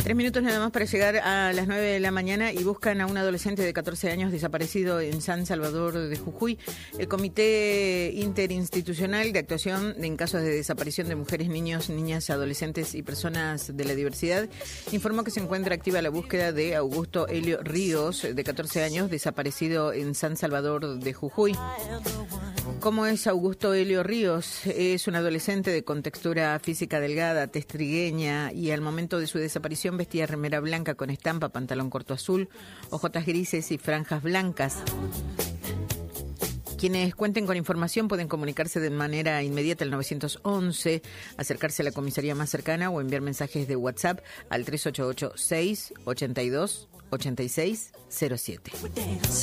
3 minutos nada más para llegar a las 9 de la mañana y buscan a un adolescente de 14 años desaparecido en San Salvador de Jujuy. El Comité Interinstitucional de Actuación en casos de desaparición de mujeres, niños, niñas, adolescentes y personas de la diversidad informó que se encuentra activa la búsqueda de Augusto Helio Ríos, de 14 años, desaparecido en San Salvador de Jujuy. ¿Cómo es Augusto Helio Ríos? Es un adolescente de contextura física delgada, tez trigueña, y al momento de su desaparición vestía remera blanca con estampa, pantalón corto azul, ojotas grises y franjas blancas. Quienes cuenten con información pueden comunicarse de manera inmediata al 911, acercarse a la comisaría más cercana o enviar mensajes de WhatsApp al 3886-82-8607.